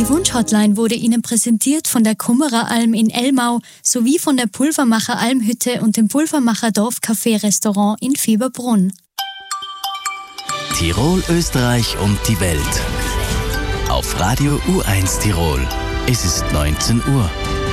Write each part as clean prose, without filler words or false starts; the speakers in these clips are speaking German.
Die Wunschhotline wurde Ihnen präsentiert von der Kummereralm in Elmau sowie von der Pulvermacher Almhütte und dem Pulvermacher Dorfcafé-Restaurant in Fieberbrunn. Tirol, Österreich und die Welt. Auf Radio U1 Tirol. Es ist 19 Uhr.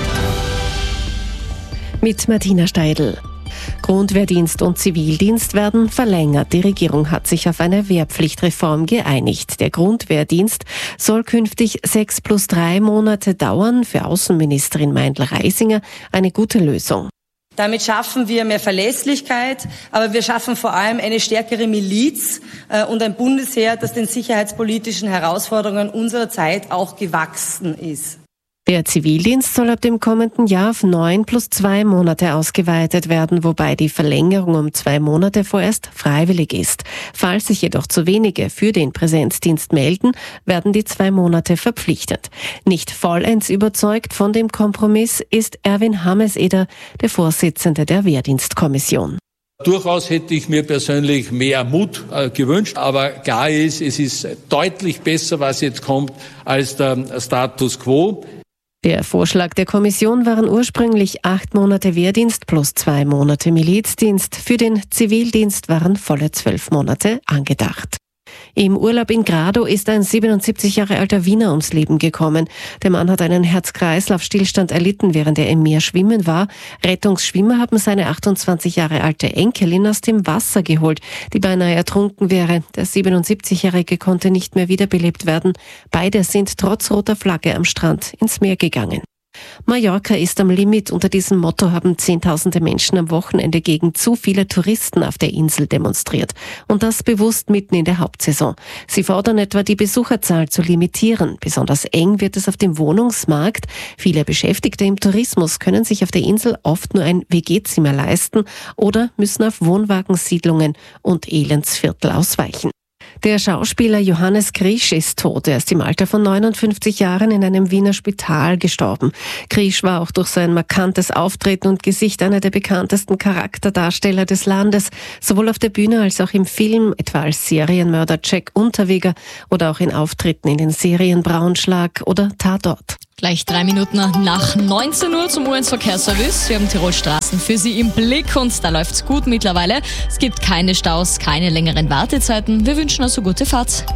Mit Martina Steidl. Grundwehrdienst und Zivildienst werden verlängert. Die Regierung hat sich auf eine Wehrpflichtreform geeinigt. Der Grundwehrdienst soll künftig 6+3 Monate dauern. Für Außenministerin Meindl-Reisinger eine gute Lösung. Damit schaffen wir mehr Verlässlichkeit, aber wir schaffen vor allem eine stärkere Miliz und ein Bundesheer, das den sicherheitspolitischen Herausforderungen unserer Zeit auch gewachsen ist. Der Zivildienst soll ab dem kommenden Jahr auf 9+2 Monate ausgeweitet werden, wobei die Verlängerung um 2 Monate vorerst freiwillig ist. Falls sich jedoch zu wenige für den Präsenzdienst melden, werden die 2 Monate verpflichtend. Nicht vollends überzeugt von dem Kompromiss ist Erwin Hameseder, der Vorsitzende der Wehrdienstkommission. Durchaus hätte ich mir persönlich mehr Mut gewünscht, aber klar ist, es ist deutlich besser, was jetzt kommt, als der Status quo. Der Vorschlag der Kommission waren ursprünglich 8 Monate Wehrdienst plus 2 Monate Milizdienst. Für den Zivildienst waren volle 12 Monate angedacht. Im Urlaub in Grado ist ein 77 Jahre alter Wiener ums Leben gekommen. Der Mann hat einen Herz-Kreislauf-Stillstand erlitten, während er im Meer schwimmen war. Rettungsschwimmer haben seine 28 Jahre alte Enkelin aus dem Wasser geholt, die beinahe ertrunken wäre. Der 77-Jährige konnte nicht mehr wiederbelebt werden. Beide sind trotz roter Flagge am Strand ins Meer gegangen. Mallorca ist am Limit. Unter diesem Motto haben Zehntausende Menschen am Wochenende gegen zu viele Touristen auf der Insel demonstriert. Und das bewusst mitten in der Hauptsaison. Sie fordern etwa, die Besucherzahl zu limitieren. Besonders eng wird es auf dem Wohnungsmarkt. Viele Beschäftigte im Tourismus können sich auf der Insel oft nur ein WG-Zimmer leisten oder müssen auf Wohnwagensiedlungen und Elendsviertel ausweichen. Der Schauspieler Johannes Krisch ist tot. Er ist im Alter von 59 Jahren in einem Wiener Spital gestorben. Krisch war auch durch sein markantes Auftreten und Gesicht einer der bekanntesten Charakterdarsteller des Landes, sowohl auf der Bühne als auch im Film, etwa als Serienmörder Jack Unterweger oder auch in Auftritten in den Serien Braunschlag oder Tatort. Gleich 3 Minuten nach 19 Uhr zum U1-Verkehrsservice. Wir haben Tirol Straßen für Sie im Blick und da läuft's gut mittlerweile. Es gibt keine Staus, keine längeren Wartezeiten. Wir wünschen also gute Fahrt.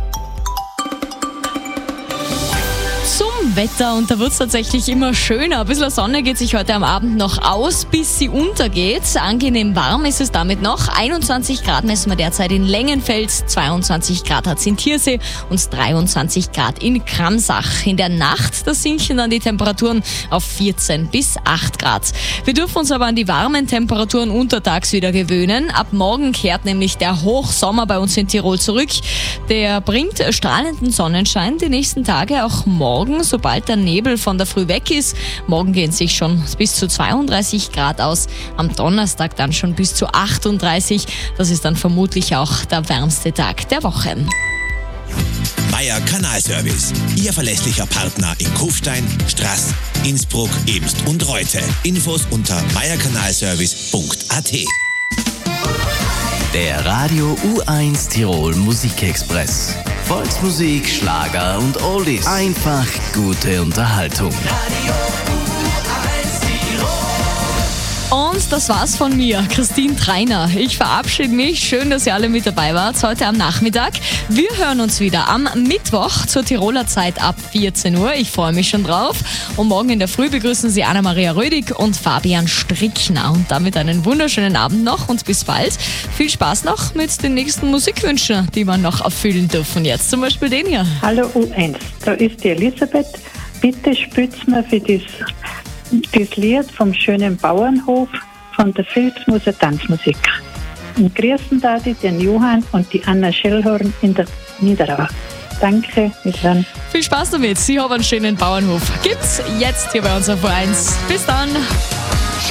Zum Wetter, und da wird es tatsächlich immer schöner. Ein bisschen Sonne geht sich heute am Abend noch aus, bis sie untergeht. Angenehm warm ist es damit noch. 21 Grad messen wir derzeit in Längenfeld, 22 Grad hat es in Tiersee und 23 Grad in Kramsach. In der Nacht, da sinken dann die Temperaturen auf 14 bis 8 Grad. Wir dürfen uns aber an die warmen Temperaturen untertags wieder gewöhnen. Ab morgen kehrt nämlich der Hochsommer bei uns in Tirol zurück. Der bringt strahlenden Sonnenschein die nächsten Tage, auch morgen, sobald der Nebel von der Früh weg ist. Morgen gehen sich schon bis zu 32 Grad aus, am Donnerstag dann schon bis zu 38. Das ist dann vermutlich auch der wärmste Tag der Woche. Meier Kanalservice, Ihr verlässlicher Partner in Kufstein, Straß, Innsbruck, Ebst und Reute. Infos unter meierkanalservice.at. Der Radio U1 Tirol Musikexpress. Volksmusik, Schlager und Oldies. Einfach gute Unterhaltung. Radio U1 Tirol. Und das war's von mir, Christine Treiner. Ich verabschiede mich. Schön, dass ihr alle mit dabei wart heute am Nachmittag. Wir hören uns wieder am Mittwoch zur Tiroler Zeit ab 14 Uhr. Ich freue mich schon drauf. Und morgen in der Früh begrüßen Sie Anna-Maria Rödig und Fabian Strickner. Und damit einen wunderschönen Abend noch und bis bald. Viel Spaß noch mit den nächsten Musikwünschen, die wir noch erfüllen dürfen. Jetzt zum Beispiel den hier. Hallo U1, da ist die Elisabeth. Bitte spürt mir für das Lied vom schönen Bauernhof von der Filzmoser Tanzmusik. Und grüßen da den Johann und die Anna Schellhorn in der Niederau. Danke, bis dann. Viel Spaß damit. Sie haben einen schönen Bauernhof. Gibt's jetzt hier bei uns auf U1. Bis dann.